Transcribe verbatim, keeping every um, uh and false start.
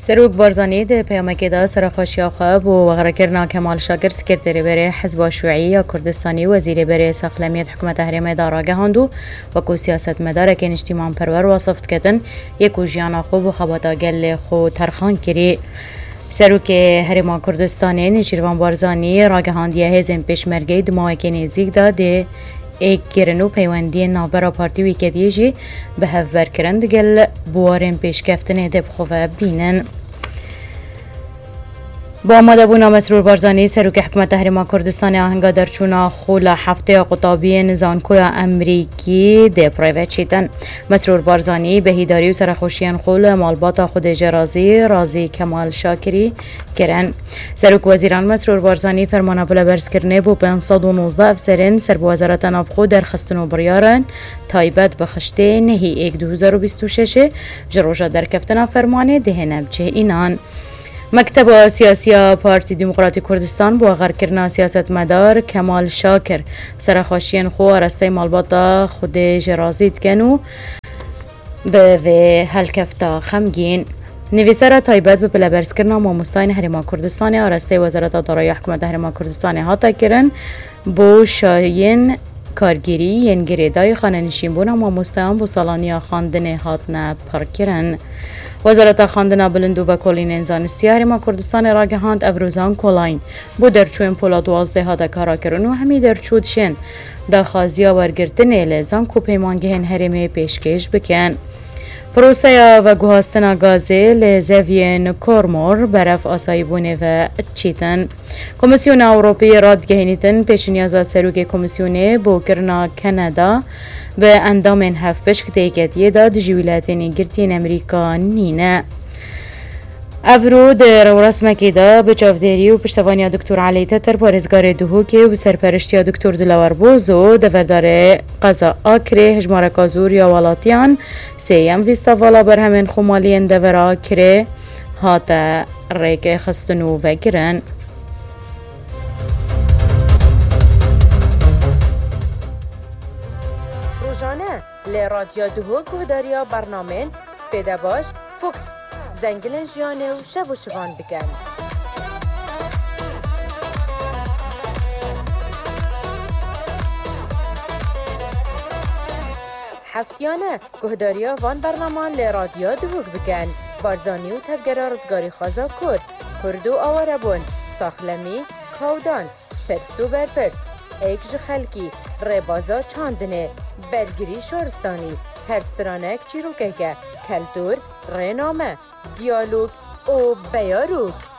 سروک بارزانی ده پیامکی دا سرخوشی آخاب و وغرکرنا کمال شاکر سکرتری بره حزب شیوعی یا کردستانی وزیر بره ساقلمیت حکومت هرم دارا گهاندو و کو سیاست مداره که اجتماع پرور وصفت کتن یکو جیانا خوب و خباتا گل خو ترخان کری. سروک هرم کردستانی نشیروان بارزانی راگهاندیه هزم پیشمرگی دماغی که نزدیک داده ایک گرنو پیوندی نابرا پارتی ویکدیه جی به هف برکرند گل بوارن پیشکفتن دب خواه بینن. با آماده بونا مسرور بارزانی سروک حکومت هرم کردستان آهنگا در چونا خولا هفته قطابی نزانکوی امریکی ده پرایوت چیتن. مسرور بارزانی به هیداری و سرخوشیان خول مالباتا خود جرازی رازی کمال شاکری کرن. سروک وزیران مسرور بارزانی فرمانه بلا برز کرنه بو پانصد و نوزده افسرین سر بو وزارت نافخو در خستن و بریارن تایبت بخشته نهی ایک دو هزار و بیست و شش جروجا در کفتنا فرمانه ده نبچه اینان. مکتب سیاسی پارتی دموکراتی کردستان با غر کردن سیاست مدار کمال شاکر سرخوشیان خو راسته مالباتا خود جرازید کنو به هلکفتا خمگین نویسر تایبت به بلبرز کردن ماموستاین هرم کردستان راسته وزارت دارایی حکومت هرم کردستان هاتا کردن بو شاین کارگیری ین گریدای خانه نشین بونا ماموستایان بو سالانیا خاندن هاتنا پر کردن. وزارت خاندنا بلندو و کلین انزانستی هرم کردستان راگهاند ابروزان کلاین بو درچوین پولا دوازده ها دکارا کرن و همی درچود شن داخازیا ورگرتن ایلزان کو پیمانگهن هرمی پیشکش بکن. پروسه و گوهاستنا گازه لزوین کورمور برف آسایبونه و چیتن. کمیسیون اوروپی راد گهینیتن پیش نیازا سروک کمیسیونه بو کرنا کانادا به اندام هفت بشک تیکتیه داد جویلاتین گرتین امریکا نینه. افرو در رسمکی دا به چافداری و پشتوانی دکتر علی تتر پارزگار دوهوکی و سرپرشتی دکتر دلاور بوزو دفردار قضا آکره هجمار کازور یا والاتیان سیم ویستا والا بر همین خمالین دفر آکره هاتا ریک خستنو و گرن. روزانه لی رادیو دوهوک و داریا برنامه سپیده باش فوکس زنگلن جیانه و شب و شبان بکن. هفتیانه گهداریا وان برنامه لی رادیو دوهوک بکن. بارزانی و تفگره رزگاری خوازا کرد کردو آواره بون ساخلمی کودان پرسو برپرس ایک جخلکی ربازا چاندنه برگری شارستانی هرسترانک چیروکه کلتور رنامه دیالوگ و بیاروک